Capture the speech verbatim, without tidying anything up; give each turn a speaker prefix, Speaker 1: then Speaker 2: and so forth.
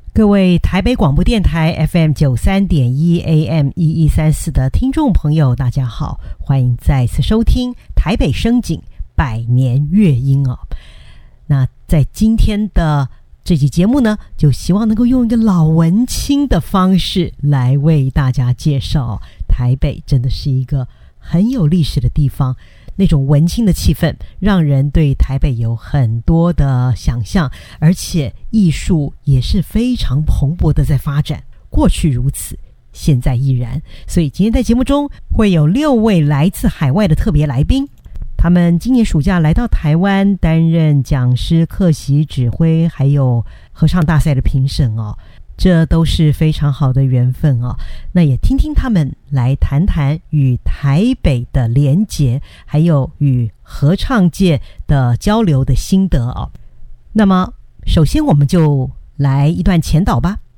Speaker 1: 各位台北广播电台 F M 九十三点一 A M 一一三四的听众朋友，大家好，欢迎再次收听台北声景百年乐音哦。那在今天的这期节目呢，就希望能够用一个老文青的方式来为大家介绍、哦、台北真的是一个很有历史的地方，那种文青的气氛让人对台北有很多的想象，而且艺术也是非常蓬勃的在发展，过去如此，现在亦然。所以今天在节目中会有六位来自海外的特别来宾，他们今年暑假来到台湾担任讲师、客席指挥还有合唱大赛的评审哦，这都是非常好的缘分哦。那也听听他们来谈谈与台北的连结，还有与合唱界的交流的心得哦。那么首先我们就来一段前导吧。